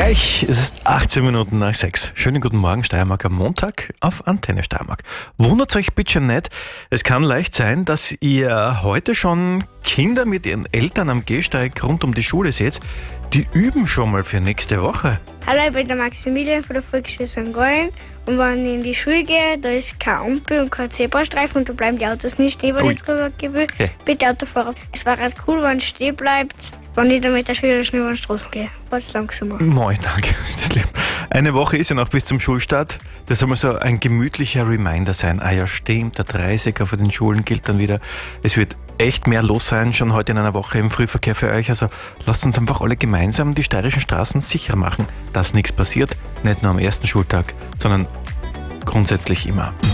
Gleich, es ist 18 Minuten nach 6. Schönen guten Morgen, Steiermark am Montag auf Antenne Steiermark. Wundert euch bitte nicht, es kann leicht sein, dass ihr heute schon Kinder mit ihren Eltern am Gehsteig rund um die Schule seht. Die üben schon mal für nächste Woche. Hallo, ich bin der Maximilian von der Volksschule St. Gallen. Und wenn ich in die Schule gehe, da ist keine Ampel und kein Zebrastreifen und da bleiben die Autos nicht stehen, wenn ich drüber gehen will. Okay. Bitte Autofahrer. Es wäre halt cool, wenn es stehen bleibt, wenn ich dann mit der Schule schnell über die Straße gehe. Fahrt langsamer. Moin, danke. Das ist lieb. Eine Woche ist ja noch bis zum Schulstart. Das soll mal so ein gemütlicher Reminder sein. Ah ja, stimmt, der 30er für den Schulen gilt dann wieder. Es wird echt mehr los sein, schon heute in einer Woche im Frühverkehr für euch. Also lasst uns einfach alle gemeinsam die steirischen Straßen sicher machen, dass nichts passiert. Nicht nur am ersten Schultag, sondern grundsätzlich immer.